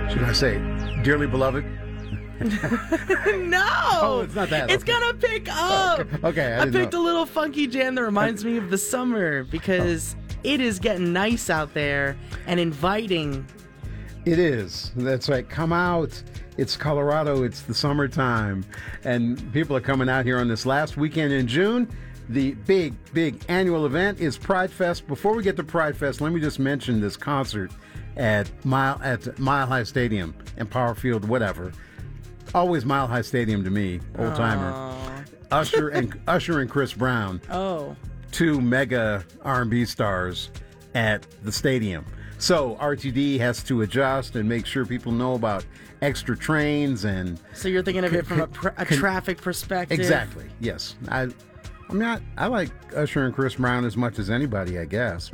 Should I say, dearly beloved? No! Oh, it's not that. It's Okay. gonna pick up. Okay, I picked a little funky jam that reminds me of the summer because it is getting nice out there and inviting. It is. That's right. Come out. It's Colorado. It's the summertime. And people are coming out here on this last weekend in June. The big annual event is Pride Fest. Before we get to Pride Fest, let me just mention this concert at Mile High Stadium and Power Field, whatever. Always Mile High Stadium to me, old timer. Usher and Chris Brown. Oh. Two mega R&B stars at the stadium. So RTD has to adjust and make sure people know about extra trains and. So you're thinking of it from a traffic perspective. Exactly. Yes. I like Usher and Chris Brown as much as anybody, I guess.